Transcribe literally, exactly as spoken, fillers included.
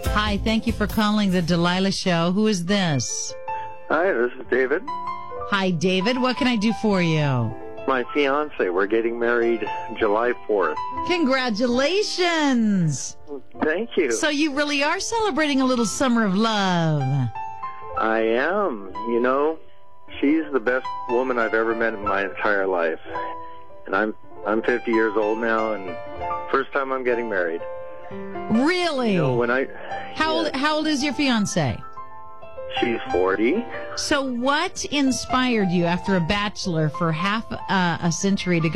Hi, thank you for calling the Delilah Show. Who is this? Hi, this is David. Hi, David. What can I do for you? My fiance. We're getting married July fourth. Congratulations. Thank you. So you really are celebrating a little summer of love. I am. You know, she's the best woman I've ever met in my entire life. And I'm I'm fifty years old now, and first time I'm getting married. Really? You know, when I How old, yeah, how old is your fiance? she's forty. So what inspired you after a bachelor for half uh, a century to